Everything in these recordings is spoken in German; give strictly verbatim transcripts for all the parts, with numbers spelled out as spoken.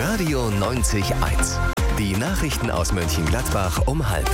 Radio neunzig eins. Die Nachrichten aus Mönchengladbach um halb.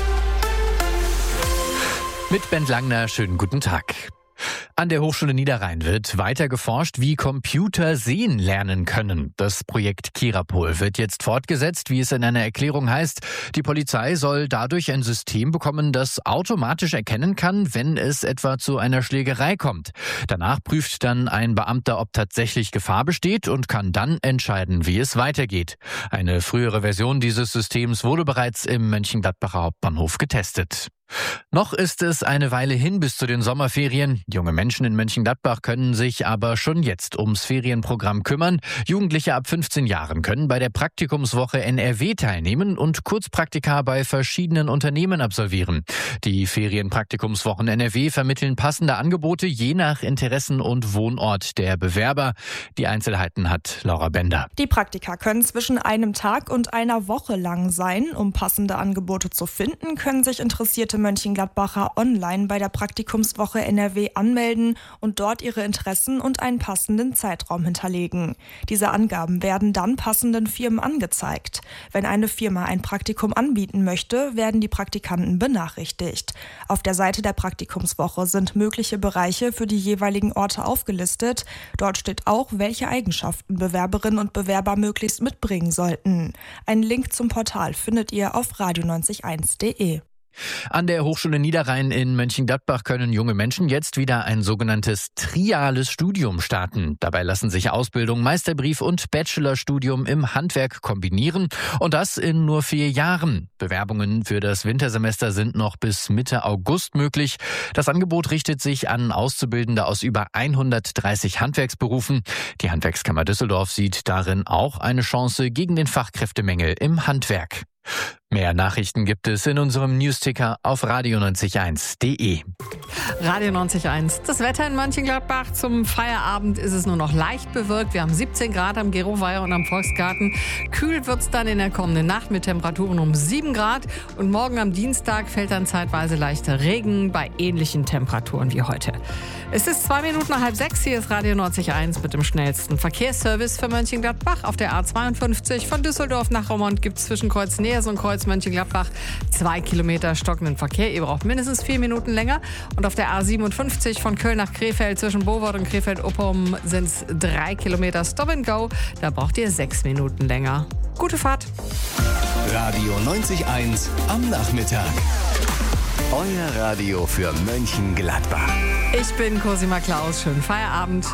Mit Bent Langner, schönen guten Tag. An der Hochschule Niederrhein wird weiter geforscht, wie Computer sehen lernen können. Das Projekt Kirapol wird jetzt fortgesetzt, wie es in einer Erklärung heißt. Die Polizei soll dadurch ein System bekommen, das automatisch erkennen kann, wenn es etwa zu einer Schlägerei kommt. Danach prüft dann ein Beamter, ob tatsächlich Gefahr besteht und kann dann entscheiden, wie es weitergeht. Eine frühere Version dieses Systems wurde bereits im Mönchengladbacher Hauptbahnhof getestet. Noch ist es eine Weile hin bis zu den Sommerferien. Junge Menschen in Mönchengladbach können sich aber schon jetzt ums Ferienprogramm kümmern. Jugendliche ab fünfzehn Jahren können bei der Praktikumswoche N R W teilnehmen und Kurzpraktika bei verschiedenen Unternehmen absolvieren. Die Ferienpraktikumswochen N R W vermitteln passende Angebote je nach Interessen und Wohnort der Bewerber. Die Einzelheiten hat Laura Bender. Die Praktika können zwischen einem Tag und einer Woche lang sein. Um passende Angebote zu finden, können sich interessierte Mönchengladbacher online bei der Praktikumswoche N R W anmelden und dort ihre Interessen und einen passenden Zeitraum hinterlegen. Diese Angaben werden dann passenden Firmen angezeigt. Wenn eine Firma ein Praktikum anbieten möchte, werden die Praktikanten benachrichtigt. Auf der Seite der Praktikumswoche sind mögliche Bereiche für die jeweiligen Orte aufgelistet. Dort steht auch, welche Eigenschaften Bewerberinnen und Bewerber möglichst mitbringen sollten. Einen Link zum Portal findet ihr auf radio neunzig eins punkt de. An der Hochschule Niederrhein in Mönchengladbach können junge Menschen jetzt wieder ein sogenanntes triales Studium starten. Dabei lassen sich Ausbildung, Meisterbrief und Bachelorstudium im Handwerk kombinieren und das in nur vier Jahren. Bewerbungen für das Wintersemester sind noch bis Mitte August möglich. Das Angebot richtet sich an Auszubildende aus über hundertdreißig Handwerksberufen. Die Handwerkskammer Düsseldorf sieht darin auch eine Chance gegen den Fachkräftemangel im Handwerk. Mehr Nachrichten gibt es in unserem Newsticker auf radio neunzig eins punkt de. Radio neunzig Eins. Das Wetter in Mönchengladbach. Zum Feierabend ist es nur noch leicht bewölkt. Wir haben siebzehn Grad am Geroweiher und am Volksgarten. Kühl wird es dann in der kommenden Nacht mit Temperaturen um sieben Grad. Und morgen am Dienstag fällt dann zeitweise leichter Regen bei ähnlichen Temperaturen wie heute. Es ist zwei Minuten nach halb sechs. Hier ist Radio neunzig Eins mit dem schnellsten Verkehrsservice für Mönchengladbach. Auf der A zweiundfünfzig von Düsseldorf nach Roermond gibt es zwischen Kreuz Nees und Kreuz Mönchengladbach zwei Kilometer stockenden Verkehr. Ihr braucht mindestens vier Minuten länger. Und auf der A siebenundfünfzig von Köln nach Krefeld zwischen Bovard und Krefeld-Oppum sind es drei Kilometer Stop and Go. Da braucht ihr sechs Minuten länger. Gute Fahrt. Radio neunzig Eins am Nachmittag. Euer Radio für Mönchengladbach. Ich bin Cosima Klaus. Schönen Feierabend.